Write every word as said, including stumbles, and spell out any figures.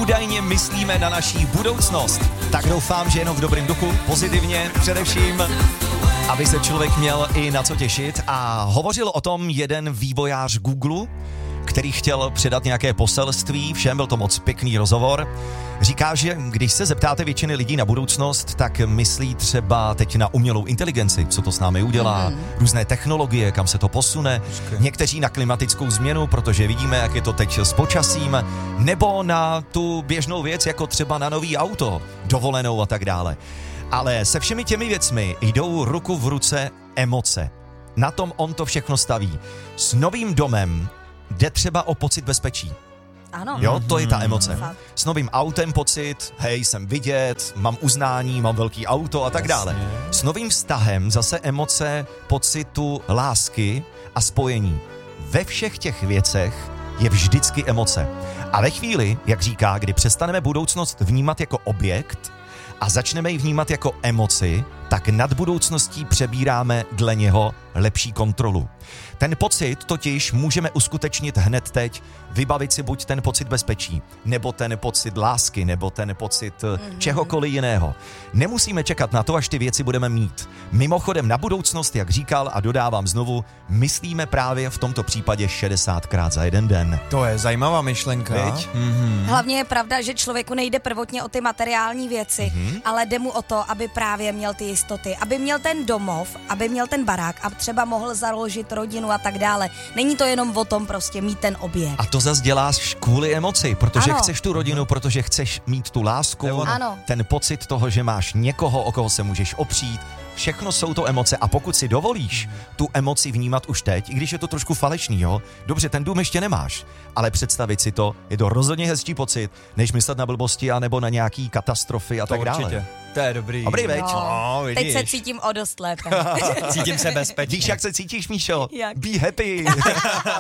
údajně myslíme na naší budoucnost. Tak doufám, že jenom v dobrém duchu, pozitivně především, aby se člověk měl i na co těšit. A hovořil o tom jeden vývojář Google, který chtěl předat nějaké poselství, všem byl to moc pěkný rozhovor. Říká, že když se zeptáte většiny lidí na budoucnost, tak myslí třeba teď na umělou inteligenci, co to s námi udělá, mm. různé technologie, kam se to posune, někteří na klimatickou změnu, protože vidíme, jak je to teď s počasím, nebo na tu běžnou věc, jako třeba na nový auto, dovolenou a tak dále. Ale se všemi těmi věcmi jdou ruku v ruce emoce. Na tom on to všechno staví. S novým domem jde třeba o pocit bezpečí. Ano. Jo, to je ta emoce. Mm. S novým autem pocit, hej, jsem vidět, mám uznání, mám velký auto a tak dále. S novým vztahem zase emoce pocitu lásky a spojení. Ve všech těch věcech je vždycky emoce. A ve chvíli, jak říká, kdy přestaneme budoucnost vnímat jako objekt a začneme ji vnímat jako emoci, tak nad budoucností přebíráme dle něho lepší kontrolu. Ten pocit totiž můžeme uskutečnit hned teď, vybavit si buď ten pocit bezpečí, nebo ten pocit lásky, nebo ten pocit mm-hmm. čehokoliv jiného. Nemusíme čekat na to, až ty věci budeme mít. Mimochodem na budoucnost, jak říkal a dodávám znovu, myslíme právě v tomto případě šedesátkrát za jeden den. To je zajímavá myšlenka. Mm-hmm. Hlavně je pravda, že člověku nejde prvotně o ty materiální věci, mm-hmm. ale jde mu o to, aby právě měl ty jistoty, aby měl ten domov, aby měl ten barák a třeba mohl založit rodinu a tak dále. Není to jenom o tom prostě mít ten objekt. A to zase děláš kvůli emoci, protože ano. chceš tu rodinu, protože chceš mít tu lásku, ano. ten pocit toho, že máš někoho, o koho se můžeš opřít. Všechno jsou to emoce a pokud si dovolíš tu emoci vnímat už teď, i když je to trošku falešný, jo, dobře, ten dům ještě nemáš, ale představit si to, je to rozhodně hezčí pocit, než myslet na blbosti anebo na nějaký katastrofy a to tak dále. Určitě. To je dobrý. Dobrý, veď? No, no, teď se cítím o dost lépe. Cítím se bezpečně. Víš, jak se cítíš, Míšo? Jak? Be happy.